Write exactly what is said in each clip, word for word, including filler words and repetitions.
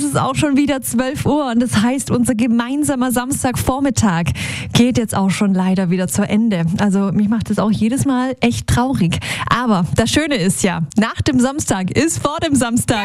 ist auch schon wieder zwölf Uhr und das heißt, unser gemeinsamer Samstagvormittag geht jetzt auch schon leider wieder zu Ende. Also mich macht das auch jedes Mal echt traurig. Aber das Schöne ist ja, nach dem Samstag ist vor dem Samstag.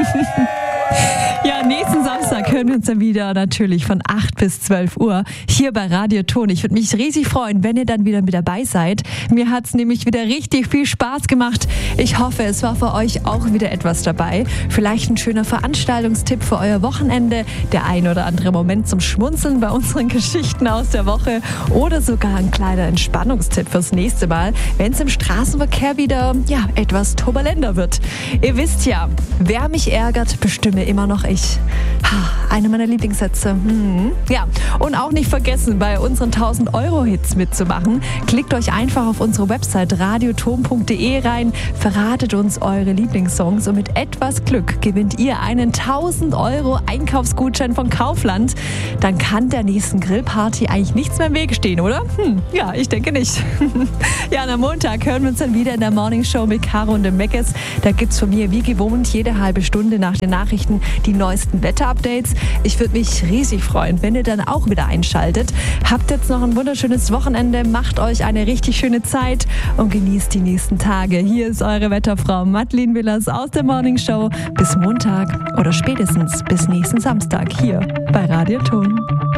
Ja, nächsten Samstag hören wir uns dann wieder natürlich von acht bis zwölf Uhr hier bei Radio Ton. Ich würde mich riesig freuen, wenn ihr dann wieder mit dabei seid. Mir hat es nämlich wieder richtig viel Spaß gemacht. Ich hoffe, es war für euch auch wieder etwas dabei. Vielleicht ein schöner Veranstaltungstipp für euer Wochenende, der ein oder andere Moment zum Schmunzeln bei unseren Geschichten aus der Woche oder sogar ein kleiner Entspannungstipp fürs nächste Mal, wenn es im Straßenverkehr wieder ja, etwas turbulenter wird. Ihr wisst ja, wer mich ärgert, bestimme immer noch ich. Eine meiner Lieblingssätze. Hm. Ja, und auch nicht vergessen, bei unseren tausend Euro Hits mitzumachen. Klickt euch einfach auf unsere Website radioton punkt de rein, verratet uns eure Lieblingssongs und mit etwas Glück gewinnt ihr einen tausend Euro Einkaufsgutschein von Kaufland. Dann kann der nächsten Grillparty eigentlich nichts mehr im Wege stehen, oder? Hm, ja, ich denke nicht. Ja, und am Montag hören wir uns dann wieder in der Morning Show mit Caro und dem Meckes. Da gibt's von mir wie gewohnt jede halbe Stunde nach den Nachrichten die neuesten Wetterupdates. Ich würde mich riesig freuen, wenn ihr dann auch wieder einschaltet. Habt jetzt noch ein wunderschönes Wochenende, macht euch eine richtig schöne Zeit und genießt die nächsten Tage. Hier ist eure Wetterfrau Madeleine Willers aus der Morning Show. Bis Montag oder spätestens bis nächsten Samstag hier bei Radio Ton.